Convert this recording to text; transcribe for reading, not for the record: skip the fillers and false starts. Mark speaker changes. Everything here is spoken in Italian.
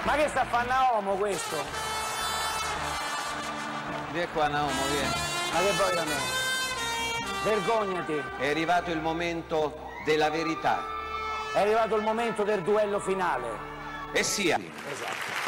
Speaker 1: Ma che sta a fare Naomo questo?
Speaker 2: Vieni qua Naomo, vieni.
Speaker 1: Ma che vuoi da me? Vergognati.
Speaker 2: È arrivato il momento della verità.
Speaker 1: È arrivato il momento del duello finale.
Speaker 2: E sia.
Speaker 1: Esatto.